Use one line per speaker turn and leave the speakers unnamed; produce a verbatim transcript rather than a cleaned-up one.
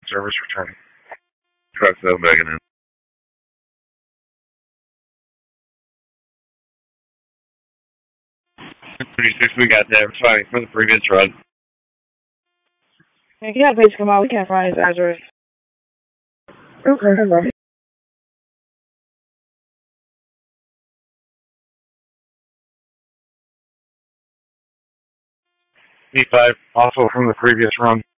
Service returning. Truck's no begging in. thirty-six, we got that. We're fighting from the previous run.
Hey, can you have Paige come out? We can't find his address. Okay, hello.
B five, also from the previous run.